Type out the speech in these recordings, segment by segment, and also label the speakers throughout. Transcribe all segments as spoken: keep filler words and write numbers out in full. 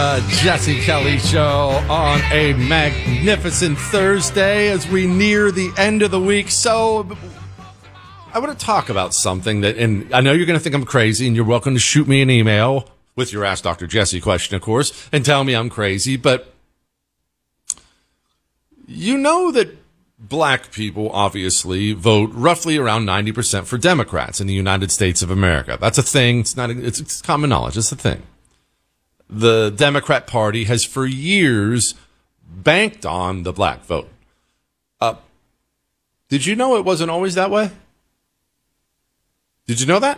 Speaker 1: Uh, Jesse Kelly Show on a magnificent Thursday as we near the end of the week. So I want to talk about something that, and I know you're going to think I'm crazy, and you're welcome to shoot me an email with your Ask Doctor Jesse question, of course, and tell me I'm crazy. But you know that black people obviously vote roughly around ninety percent for Democrats in the United States of America. That's a thing. It's not, it's, it's common knowledge. It's a thing. The Democrat Party has for years banked on the black vote. Uh, did you know it wasn't always that way? Did you know that?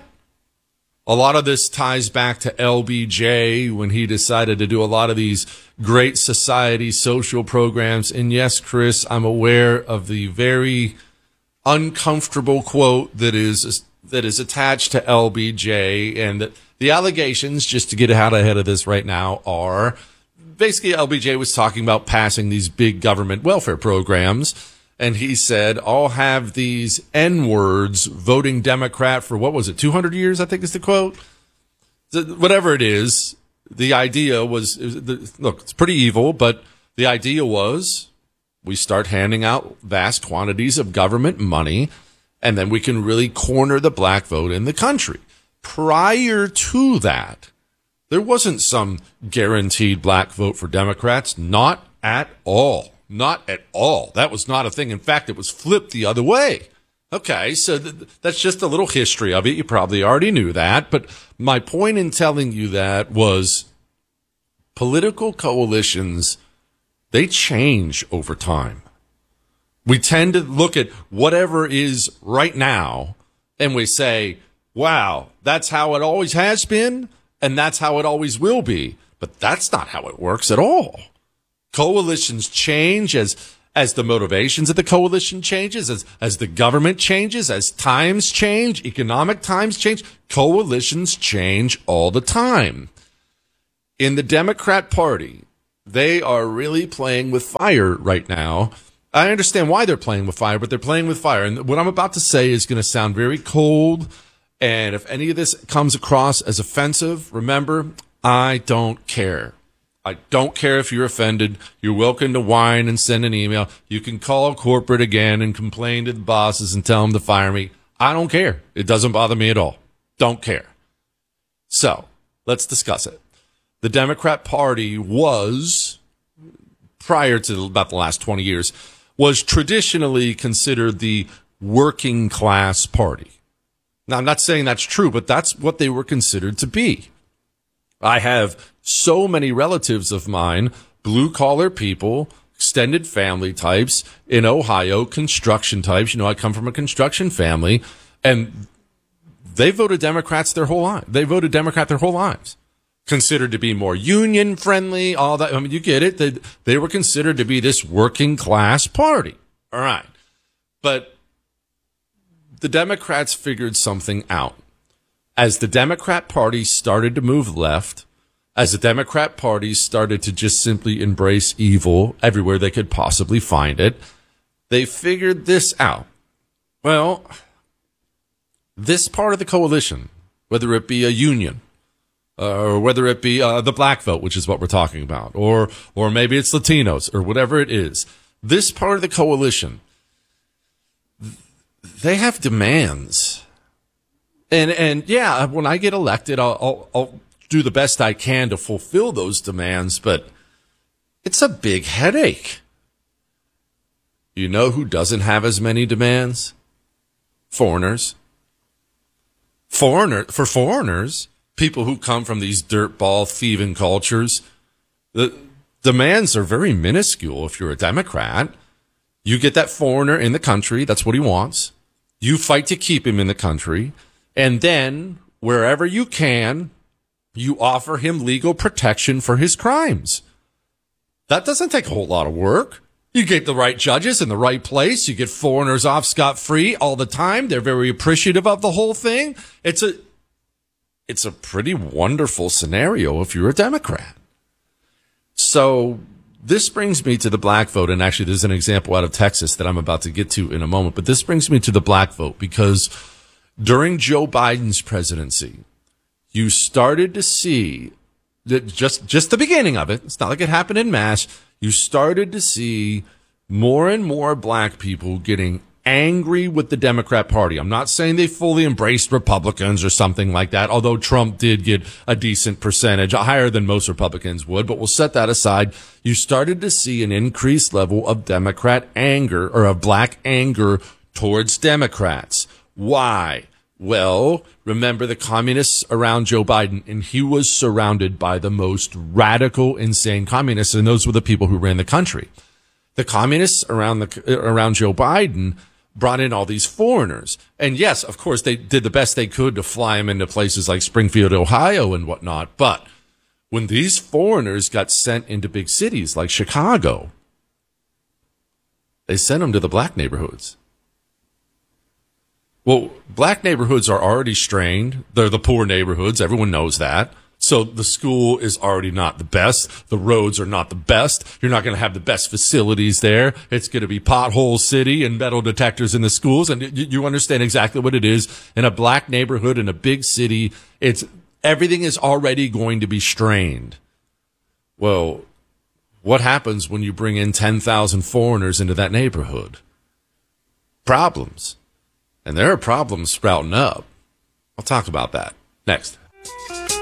Speaker 1: A lot of this ties back to L B J when he decided to do a lot of these great society social programs. And yes, Chris, I'm aware of the very uncomfortable quote that is that is attached to L B J, and that the allegations, just to get out ahead of this right now, are basically L B J was talking about passing these big government welfare programs, and he said, I'll have these N-words voting Democrat for, what was it, two hundred years, I think is the quote? Whatever it is, the idea was, look, it's pretty evil, but the idea was we start handing out vast quantities of government money, and then we can really corner the black vote in the country. Prior to that, there wasn't some guaranteed black vote for Democrats. Not at all. Not at all. That was not a thing. In fact, it was flipped the other way. Okay, so th- that's just a little history of it. You probably already knew that. But my point in telling you that was political coalitions, they change over time. We tend to look at whatever is right now and we say, wow, that's how it always has been, and that's how it always will be. But that's not how it works at all. Coalitions change as as the motivations of the coalition changes, as, as the government changes, as times change, economic times change. Coalitions change all the time. In the Democrat Party, they are really playing with fire right now. I understand why they're playing with fire, but they're playing with fire. And what I'm about to say is going to sound very cold. And if any of this comes across as offensive, remember, I don't care. I don't care if you're offended. You're welcome to whine and send an email. You can call corporate again and complain to the bosses and tell them to fire me. I don't care. It doesn't bother me at all. Don't care. So let's discuss it. The Democrat Party was, prior to about the last twenty years, was traditionally considered the working class party. Now, I'm not saying that's true, but that's what they were considered to be. I have so many relatives of mine, blue-collar people, extended family types in Ohio, construction types. You know, I come from a construction family, and they voted Democrats their whole lives. They voted Democrat their whole lives. Considered to be more union-friendly, all that. I mean, you get it. They, they were considered to be this working-class party. All right. But the Democrats figured something out. As the Democrat Party started to move left, as the Democrat Party started to just simply embrace evil everywhere they could possibly find it, they figured this out. Well, this part of the coalition, whether it be a union, uh, or whether it be uh, the black vote, which is what we're talking about, or or maybe it's Latinos, or whatever it is, this part of the coalition, they have demands. And, and yeah, when I get elected, I'll, I'll, I'll do the best I can to fulfill those demands, but it's a big headache. You know who doesn't have as many demands? Foreigners. Foreigner, for foreigners, people who come from these dirtball thieving cultures, the demands are very minuscule if you're a Democrat. You get that foreigner in the country, that's what he wants. You fight to keep him in the country, and then, wherever you can, you offer him legal protection for his crimes. That doesn't take a whole lot of work. You get the right judges in the right place. You get foreigners off scot-free all the time. They're very appreciative of the whole thing. It's a, it's a pretty wonderful scenario if you're a Democrat. So this brings me to the black vote, and actually there's an example out of Texas that I'm about to get to in a moment, but this brings me to the black vote because during Joe Biden's presidency, you started to see just just the beginning of it. It's not like it happened en masse. You started to see more and more black people getting angry with the Democrat Party. I'm not saying they fully embraced Republicans or something like that, although Trump did get a decent percentage, higher than most Republicans would, but we'll set that aside. You started to see an increased level of Democrat anger, or of black anger towards Democrats. Why? Well, remember the communists around Joe Biden, and he was surrounded by the most radical, insane communists, and those were the people who ran the country. The communists around the around Joe Biden brought in all these foreigners. And yes, of course, they did the best they could to fly them into places like Springfield, Ohio and whatnot. But when these foreigners got sent into big cities like Chicago, they sent them to the black neighborhoods. Well, black neighborhoods are already strained. They're the poor neighborhoods. Everyone knows that. So the school is already not the best. The roads are not the best. You're not going to have the best facilities there. It's going to be pothole city and metal detectors in the schools. And you understand exactly what it is. In a black neighborhood, in a big city, it's everything is already going to be strained. Well, what happens when you bring in ten thousand foreigners into that neighborhood? Problems. And there are problems sprouting up. I'll talk about that next.